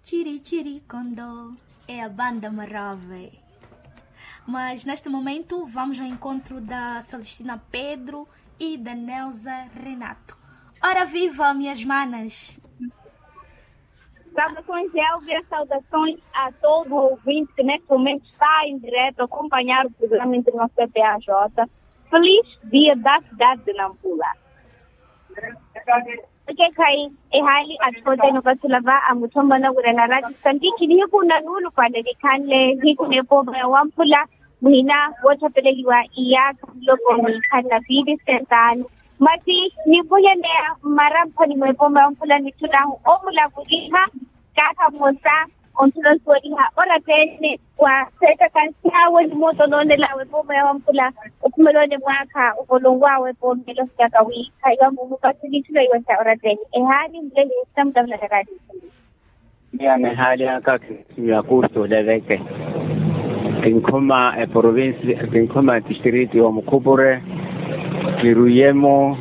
Chiri Chiri Kondo é a banda Marave. Mas neste momento vamos ao encontro da Celestina Pedro e da Neuza Renato. Ora viva, minhas manas! Saudações, Elvia, saudações a todo ouvinte que neste momento está em direto a acompanhar o programa Internacional PAJ. Feliz Dia da Cidade de Nampula. Porque kai hali atkote no kasulava amutomba na urana radio sandi kini ko nanulu pale dikanle hikune po wampula muhina wota peleliwa iya loko mi kana bidi sentan mati ni boyende marampani mo po wampula ni tuna omula kuiha kaka mosa ontulo swadiha ora tene kwa seta kansia wani moto none lawe po wampula ukumelone mwaka ukolongwa we po melo sakawi kaiwa mumuka tulitula iwasa ora tene hali mbele samdamla radio yani hali ya kusto leveke kinkoma province kinkoma distrito wa Mukubure kiruyemo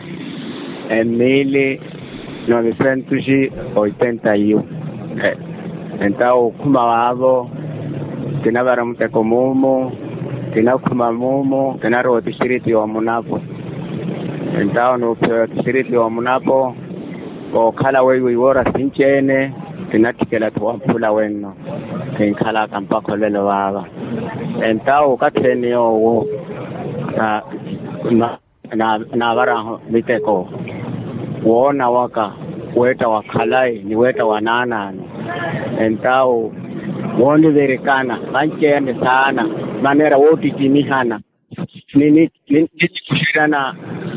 1981 então kuma wavo tinabara muteko mumo tinakuma mumo tinaro distrito wa Munapo então no distrito wa Munapo ko kala wewe wora sinchene tinatikela tuwampula wenno kinkala kampako lelo baba então katheni owo na bara miteko wona waka weta wakalai ni weta wanana então woni verekana banchende sana manera woti timihana nini kushirana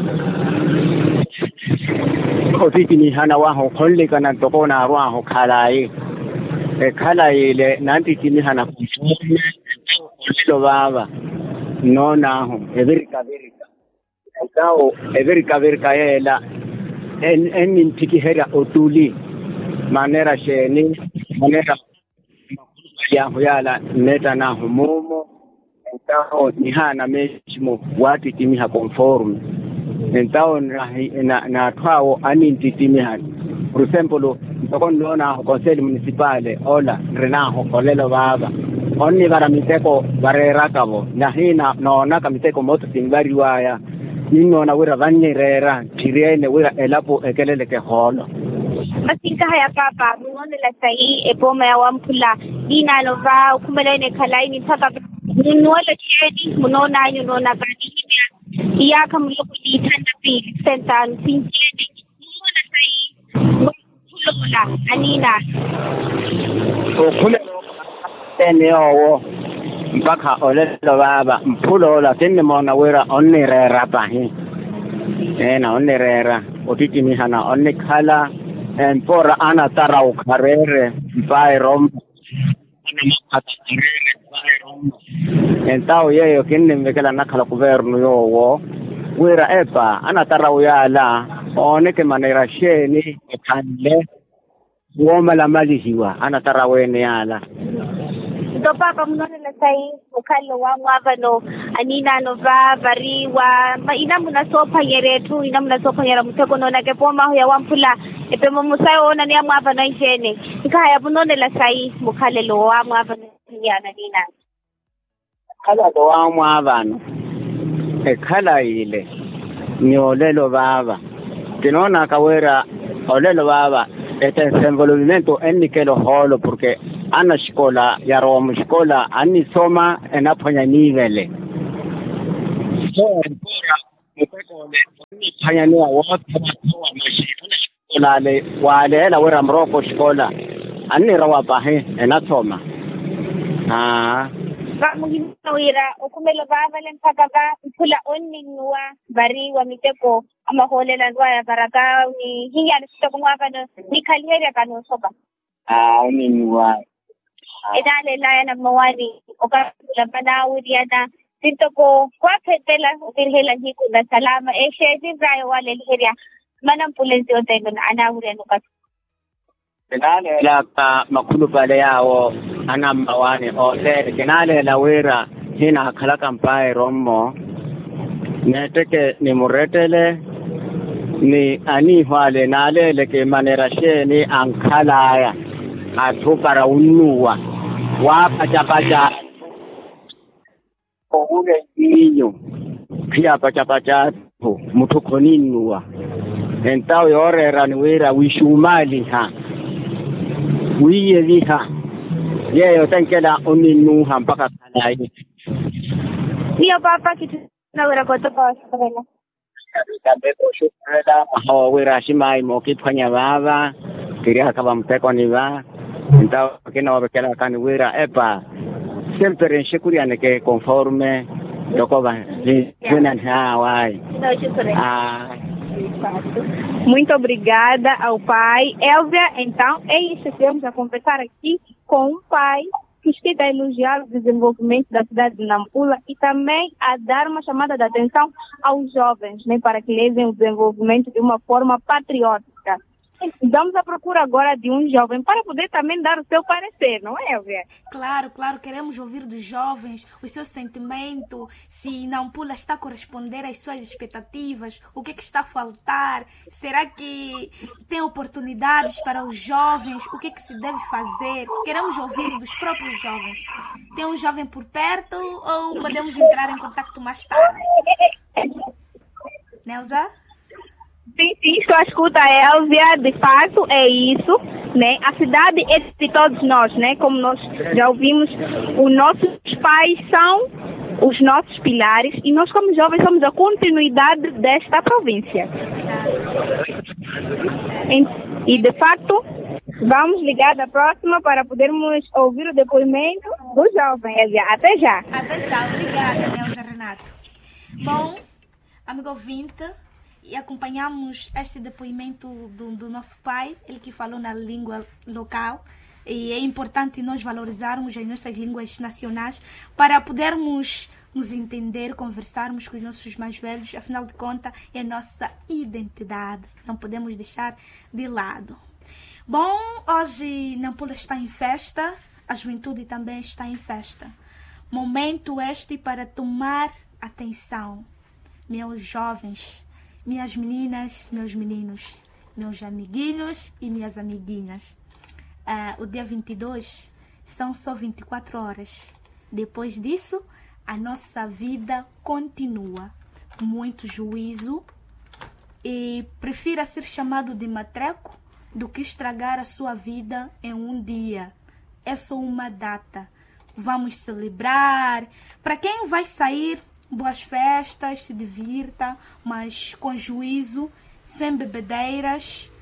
ofiti ni hana waho kolle kana tokona waho khalai khalai le nanti kini hana kushule lo baba no naho everika sao everika ela en intiki hera otuli manera sheni manera ya huyala neta na humomo sao ni hana meshimo wati kini ha conform então na twao anintitimihan por exemplo tokondo na conseil municipal ola renaho kolelo baba onni bara miteko barera kabo na hina no kamiteko moto tingbari waya nino na wira vanirera tirene wira elapo ekelele ke holo Masika haya papa muone la sai epoma ya wampula ina lova kumelene kalaini papa nunola chedi munona yunona bani iya kamlo kudi tanda pi sentan pinjedi mona sai kula anina kula tene owo mpaka olelo baba mpulo la tenne mona wera onnerera pahi ena onnerera otitimi hana onne khala empora ana tarau karere vai rom entao yeyo kinne mekela nakala governo yowo wera epa ana tarau yala oneke manera sheni ekhanle woma la malihiwa ana tarau ene yala do papa mnone la sai ukalo wa mwavano anina no va variwa ina muna sopa yeretu ina muna sopa yera muteko nona ke poma ya wampula epe musayo ona ni mwavano njene ikaya mnone la sai mukhalelo wa mwavano yana nina khala do wa mwavano ekhala ile ni olelo baba tinona kawera olelo baba este desenvolvimiento ennikelo holo porque ana escola ya Roma escola ani soma enaponya nivele so empora muteko le panya ni wote wa mashirika escola le wale la wera mroko escola ani rawa bahe enasoma Muhimawira ukumelo baba lempakaba pula onni nuwa bari wa miteko ama holela ndwa ya baraka ni hiya nisito kumwapa ni kaliheria kanu soba ni nuwa edale la na mawani okapula banawiri yana sintoko kwa petela utirhela hiku na salama shezi brayo wale liheria manampulenzi otengo na anawiri anukat kenale la makulu pale yao ana mawani ole kenale la wera hina khalaka mpae romo neteke ni muretele ni ani hwale nale leke manera sheni ankhalaya atu para unua wapachapacha ule vinho pia pachapacha mtu koninua entao yorera niwera wishumali ha wiye viha yeyo tankela oninuha mpaka kanai Ndio papa kitu na wera kwa toka sana. Kabeko shukreda hawa wera shimai mokipanya baba kiria kaba mteko ni ba entao kina wabekela kani wera epa sempre nshikuriane ke conforme dokoba vina hawai. Muito obrigada ao pai. Elvia, então, é isso que temos a conversar aqui com um pai que está a elogiar o desenvolvimento da cidade de Nampula e também a dar uma chamada de atenção aos jovens, né, para que levem o desenvolvimento de uma forma patriótica. Vamos à procura agora de um jovem para poder também dar o seu parecer, não é, Elvia? Claro, queremos ouvir dos jovens o seu sentimento, se Nampula está a corresponder às suas expectativas, o que está a faltar, será que tem oportunidades para os jovens, o que se deve fazer? Queremos ouvir dos próprios jovens. Tem um jovem por perto ou podemos entrar em contato mais tarde? Neuza? Sim, estou à escuta, Elvia, de fato é isso, né? A cidade é de todos nós, né? Como nós já ouvimos, os nossos pais são os nossos pilares e nós como jovens somos a continuidade desta província. E de facto, vamos ligar da próxima para podermos ouvir o depoimento do jovem, Elvia. Até já. Até já, obrigada, Neuza Renato. Bom, amigo ouvinte, e acompanhamos este depoimento do nosso pai, ele que falou na língua local, e é importante nós valorizarmos as nossas línguas nacionais para podermos nos entender, conversarmos com os nossos mais velhos, afinal de contas é a nossa identidade, não podemos deixar de lado. Bom, hoje Nampula está em festa, a juventude também está em festa. Momento este para tomar atenção, meus jovens, minhas meninas, meus meninos, meus amiguinhos e minhas amiguinhas. O dia 22 são só 24 horas. Depois disso, a nossa vida continua. Muito juízo e prefira ser chamado de matreco do que estragar a sua vida em um dia. É só uma data. Vamos celebrar. Para quem vai sair, boas festas, se divirta, mas com juízo, sem bebedeiras.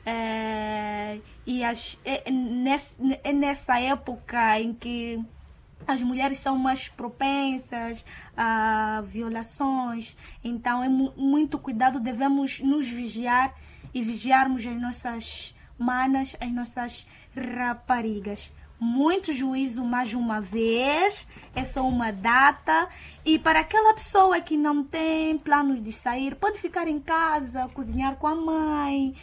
Nessa época em que as mulheres são mais propensas a violações, então é muito cuidado, devemos nos vigiar e vigiarmos as nossas manas, as nossas raparigas. Muito juízo mais uma vez, é só uma data. E para aquela pessoa que não tem planos de sair, pode ficar em casa, cozinhar com a mãe,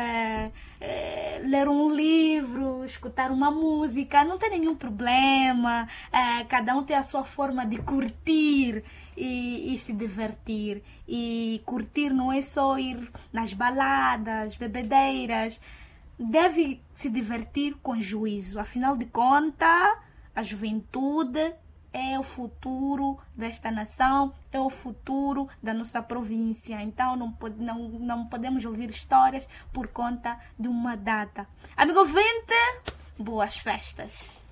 ler um livro, escutar uma música, não tem nenhum problema. Cada um tem a sua forma de curtir e se divertir. E curtir não é só ir nas baladas, bebedeiras. Deve se divertir com juízo. Afinal de contas, a juventude é o futuro desta nação, é o futuro da nossa província. Então, não podemos ouvir histórias por conta de uma data. Amigo ouvinte, boas festas!